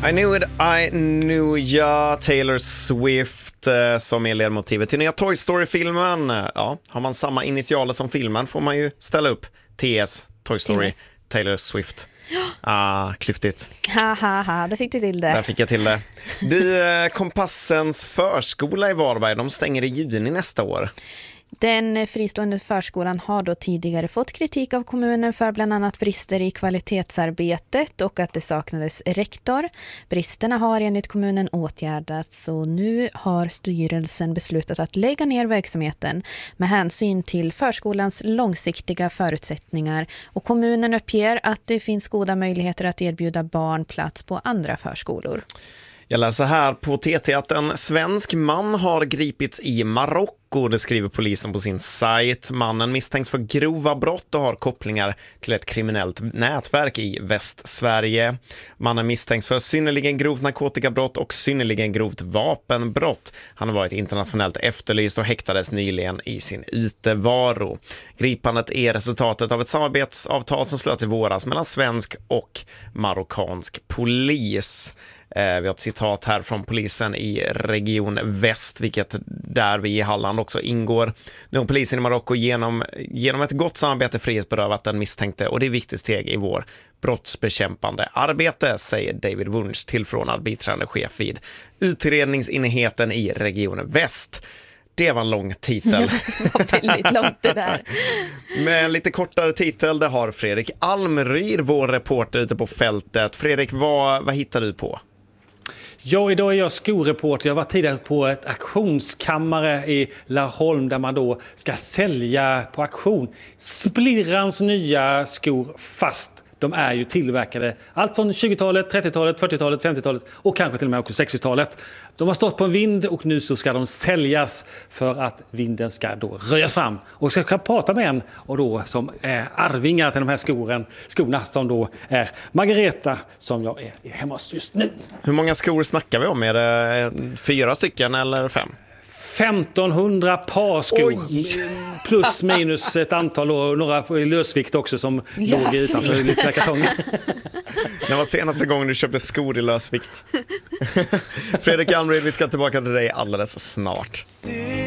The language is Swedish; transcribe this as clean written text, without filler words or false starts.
I knew ya, Taylor Swift som är ledmotivet till nya Toy Story-filmen. Ja, har man samma initialer som filmen får man ju ställa upp. TS, Toy Story, TS. Taylor Swift. Klyftigt. Där fick du till det. Där fick jag till det. Kompassens förskola i Varberg, de stänger i juni nästa år. Den fristående förskolan har då tidigare fått kritik av kommunen för bland annat brister i kvalitetsarbetet och att det saknades rektor. Bristerna har enligt kommunen åtgärdats och nu har styrelsen beslutat att lägga ner verksamheten med hänsyn till förskolans långsiktiga förutsättningar, och kommunen uppger att det finns goda möjligheter att erbjuda barn plats på andra förskolor. Jag läser här på TT att en svensk man har gripits i Marocko. Det skriver polisen på sin sajt. Mannen misstänks för grova brott och har kopplingar till ett kriminellt nätverk i Västsverige. Mannen misstänks för synnerligen grovt narkotikabrott och synnerligen grovt vapenbrott. Han har varit internationellt efterlyst och häktades nyligen i sin utevaro. Gripandet är resultatet av ett samarbetsavtal som slöts i våras mellan svensk och marockansk polis. Vi har ett citat här från polisen i region Väst, vilket där vi i Halland också ingår. Nu har polisen i Marocko genom ett gott samarbete frihetsberövat den misstänkte, och det är ett viktigt steg i vår brottsbekämpande arbete, säger David Wunsch, tillförordnad biträdande chef vid utredningsenheten i region Väst. Det var en lång titel. Det var väldigt långt det där. Med en lite kortare titel, det har Fredrik Almryd, vår reporter ute på fältet. Fredrik, vad hittar du på? Ja, idag är jag skoreporter. Jag var tidigare på ett auktionskammare i Laholm där man då ska sälja på auktion splirrans nya skor, fast de är ju tillverkade allt från 20-talet, 30-talet, 40-talet, 50-talet och kanske till och med också 60-talet. De har stått på en vind och nu så ska de säljas för att vinden ska då röjas fram. Och jag ska prata med en och då som är arvingar till de här skorna som då är Margareta, som jag är hemma hos just nu. Hur många skor snackar vi om? Är det 4 stycken eller 5? 1500 par skor. Oj. Plus minus ett antal och några lösvikt också som låg utanför kartongen. Det var senaste gången du köpte skor i lösvikt. Fredrik Almryd, vi ska tillbaka till dig alldeles snart.